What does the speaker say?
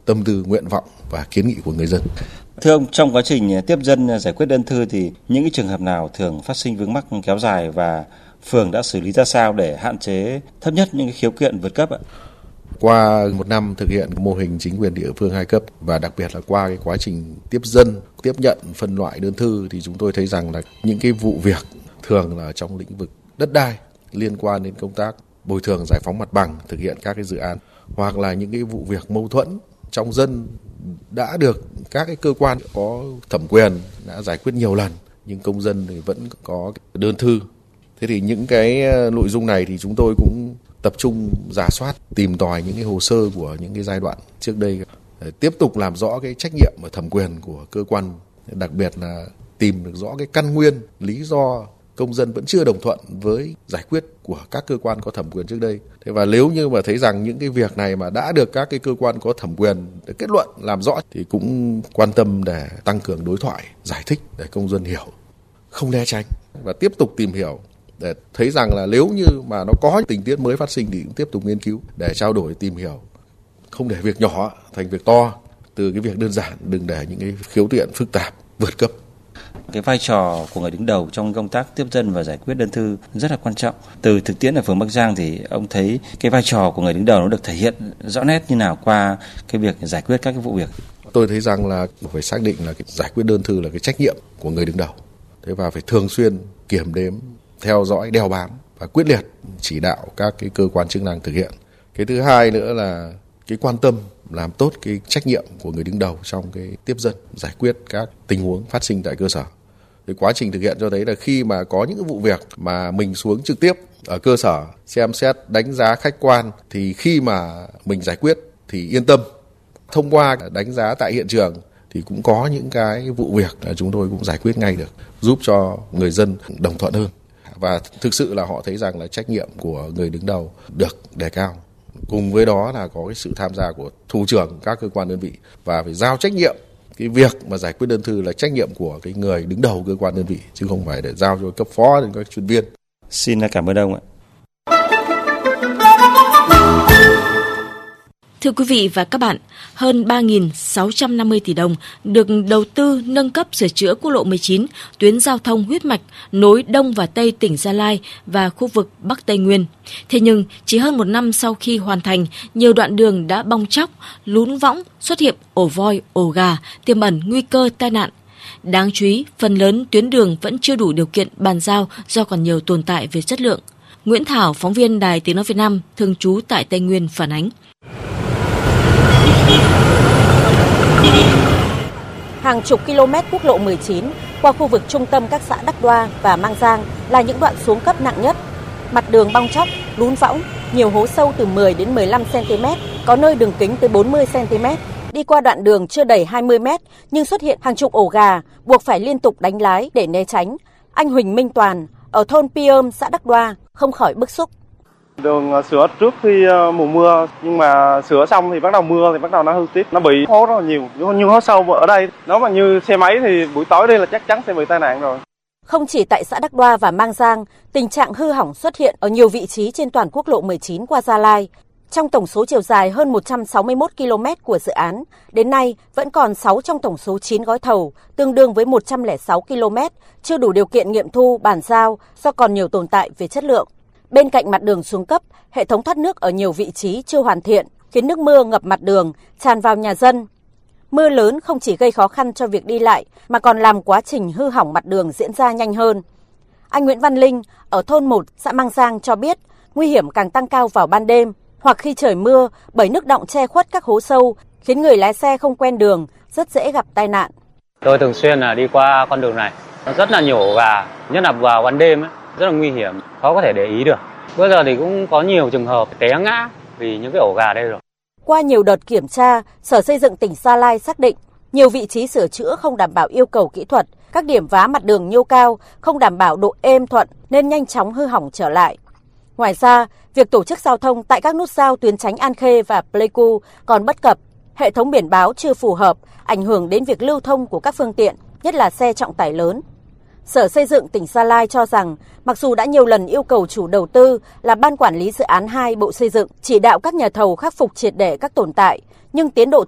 tâm tư, nguyện vọng và kiến nghị của người dân. Thưa ông, trong quá trình tiếp dân giải quyết đơn thư thì những cái trường hợp nào thường phát sinh vướng mắc kéo dài và phường đã xử lý ra sao để hạn chế thấp nhất những cái khiếu kiện vượt cấp ạ? Qua một năm thực hiện mô hình chính quyền địa phương 2 cấp và đặc biệt là qua cái quá trình tiếp dân, tiếp nhận, phân loại đơn thư thì chúng tôi thấy rằng là những cái vụ việc thường là trong lĩnh vực đất đai liên quan đến công tác bồi thường giải phóng mặt bằng, thực hiện các cái dự án, hoặc là những cái vụ việc mâu thuẫn trong dân đã được các cái cơ quan có thẩm quyền đã giải quyết nhiều lần nhưng công dân thì vẫn có đơn thư. Thế thì những cái nội dung này thì chúng tôi cũng tập trung rà soát, tìm tòi những cái hồ sơ của những cái giai đoạn trước đây, tiếp tục làm rõ cái trách nhiệm và thẩm quyền của cơ quan, đặc biệt là tìm được rõ cái căn nguyên, lý do công dân vẫn chưa đồng thuận với giải quyết của các cơ quan có thẩm quyền trước đây. Thế và nếu như mà thấy rằng những cái việc này mà đã được các cái cơ quan có thẩm quyền kết luận làm rõ thì cũng quan tâm để tăng cường đối thoại, giải thích để công dân hiểu, không né tránh và tiếp tục tìm hiểu để thấy rằng là nếu như mà nó có tình tiết mới phát sinh thì cũng tiếp tục nghiên cứu để trao đổi, tìm hiểu, không để việc nhỏ thành việc to, từ cái việc đơn giản, đừng để những cái khiếu kiện phức tạp vượt cấp. Cái vai trò của người đứng đầu trong công tác tiếp dân và giải quyết đơn thư rất là quan trọng. Từ thực tiễn ở phường Bắc Giang thì ông thấy cái vai trò của người đứng đầu nó được thể hiện rõ nét như nào qua cái việc giải quyết các cái vụ việc? Tôi thấy rằng là phải xác định là cái giải quyết đơn thư là cái trách nhiệm của người đứng đầu. Thế và phải thường xuyên kiểm đếm, theo dõi, đeo bám và quyết liệt chỉ đạo các cái cơ quan chức năng thực hiện. Cái thứ hai nữa là cái quan tâm làm tốt cái trách nhiệm của người đứng đầu trong cái tiếp dân, giải quyết các tình huống phát sinh tại cơ sở. Thì quá trình thực hiện cho thấy là khi mà có những cái vụ việc mà mình xuống trực tiếp ở cơ sở xem xét, đánh giá khách quan thì khi mà mình giải quyết thì yên tâm. Thông qua đánh giá tại hiện trường thì cũng có những cái vụ việc là chúng tôi cũng giải quyết ngay được, giúp cho người dân đồng thuận hơn. Và thực sự là họ thấy rằng là trách nhiệm của người đứng đầu được đề cao. Cùng với đó là có cái sự tham gia của thủ trưởng các cơ quan đơn vị và phải giao trách nhiệm. Cái việc mà giải quyết đơn thư là trách nhiệm của cái người đứng đầu cơ quan đơn vị chứ không phải để giao cho cấp phó đến các chuyên viên. Xin cảm ơn ông ạ. Thưa quý vị và các bạn, hơn 3.650 tỷ đồng được đầu tư nâng cấp sửa chữa quốc lộ 19, tuyến giao thông huyết mạch nối Đông và Tây tỉnh Gia Lai và khu vực Bắc Tây Nguyên. Thế nhưng, chỉ hơn một năm sau khi hoàn thành, nhiều đoạn đường đã bong tróc, lún võng, xuất hiện ổ voi, ổ gà, tiềm ẩn nguy cơ tai nạn. Đáng chú ý, phần lớn tuyến đường vẫn chưa đủ điều kiện bàn giao do còn nhiều tồn tại về chất lượng. Nguyễn Thảo, phóng viên Đài Tiếng nói Việt Nam, thường trú tại Tây Nguyên phản ánh. Hàng chục km quốc lộ 19 qua khu vực trung tâm các xã Đắc Đoa và Mang Giang là những đoạn xuống cấp nặng nhất. Mặt đường bong tróc, lún võng, nhiều hố sâu từ 10 đến 15 cm, có nơi đường kính tới 40 cm. Đi qua đoạn đường chưa đầy 20 m nhưng xuất hiện hàng chục ổ gà, buộc phải liên tục đánh lái để né tránh. Anh Huỳnh Minh Toàn ở thôn Piôm, xã Đắc Đoa không khỏi bức xúc. Đường sửa trước khi mùa mưa, nhưng mà sửa xong thì bắt đầu mưa thì bắt đầu nó hư tiếp, nó bị hố rất là nhiều, như hố sâu ở đây. Nếu mà như xe máy thì buổi tối đây là chắc chắn sẽ bị tai nạn rồi. Không chỉ tại xã Đắc Đoa và Mang Giang, tình trạng hư hỏng xuất hiện ở nhiều vị trí trên toàn quốc lộ 19 qua Gia Lai. Trong tổng số chiều dài hơn 161 km của dự án, đến nay vẫn còn 6 trong tổng số 9 gói thầu, tương đương với 106 km, chưa đủ điều kiện nghiệm thu, bàn giao do còn nhiều tồn tại về chất lượng. Bên cạnh mặt đường xuống cấp, hệ thống thoát nước ở nhiều vị trí chưa hoàn thiện, khiến nước mưa ngập mặt đường, tràn vào nhà dân. Mưa lớn không chỉ gây khó khăn cho việc đi lại, mà còn làm quá trình hư hỏng mặt đường diễn ra nhanh hơn. Anh Nguyễn Văn Linh ở thôn 1, xã Mang Giang cho biết, nguy hiểm càng tăng cao vào ban đêm, hoặc khi trời mưa bởi nước đọng che khuất các hố sâu, khiến người lái xe không quen đường, rất dễ gặp tai nạn. Tôi thường xuyên đi qua con đường này, nó rất là nhiều ổ gà, nhất là vào ban đêm ấy, rất là nguy hiểm, khó có thể để ý được. Bây giờ thì cũng có nhiều trường hợp té ngã vì những cái ổ gà đây rồi. Qua nhiều đợt kiểm tra, Sở Xây dựng tỉnh Gia Lai xác định nhiều vị trí sửa chữa không đảm bảo yêu cầu kỹ thuật, các điểm vá mặt đường nhô cao, không đảm bảo độ êm thuận nên nhanh chóng hư hỏng trở lại. Ngoài ra, việc tổ chức giao thông tại các nút giao tuyến Chánh An Khê và Pleiku còn bất cập, hệ thống biển báo chưa phù hợp, ảnh hưởng đến việc lưu thông của các phương tiện, nhất là xe trọng tải lớn. Sở Xây dựng tỉnh Gia Lai cho rằng, mặc dù đã nhiều lần yêu cầu chủ đầu tư là Ban Quản lý Dự án 2 Bộ Xây dựng chỉ đạo các nhà thầu khắc phục triệt để các tồn tại, nhưng tiến độ